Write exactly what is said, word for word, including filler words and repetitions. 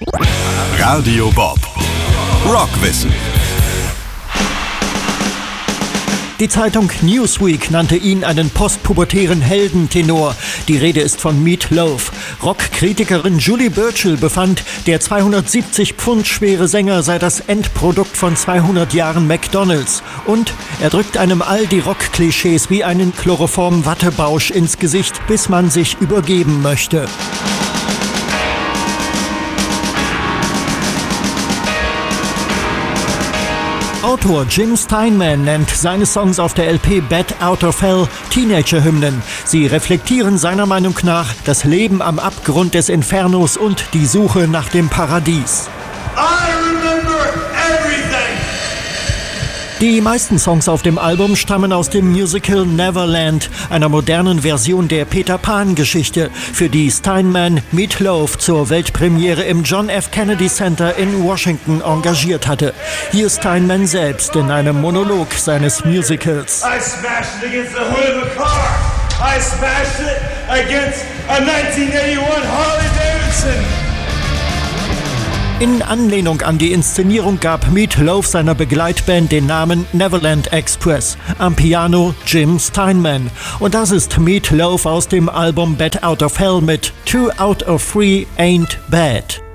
Radio Bob. Rockwissen. Die Zeitung Newsweek nannte ihn einen postpubertären Heldentenor. Die Rede ist von Meat Loaf. Rockkritikerin Julie Burchill befand, der zweihundertsiebzig Pfund schwere Sänger sei das Endprodukt von zweihundert Jahren McDonald's. Und er drückt einem all die Rock-Klischees wie einen Chloroform-Wattebausch ins Gesicht, bis man sich übergeben möchte. Autor Jim Steinman nennt seine Songs auf der L P Bat Out of Hell Teenager-Hymnen. Sie reflektieren seiner Meinung nach das Leben am Abgrund des Infernos und die Suche nach dem Paradies. Die meisten Songs auf dem Album stammen aus dem Musical Neverland, einer modernen Version der Peter Pan-Geschichte, für die Steinman Meat Loaf zur Weltpremiere im John F. Kennedy Center in Washington engagiert hatte. Hier Steinman selbst in einem Monolog seines Musicals. I smashed it against the hood of a car. I smashed it against a nineteen eighty-one Harley Davidson. In Anlehnung an die Inszenierung gab Meat Loaf seiner Begleitband den Namen Neverland Express. Am Piano Jim Steinman. Und das ist Meat Loaf aus dem Album Bat Out of Hell mit Two Out of Three Ain't Bad.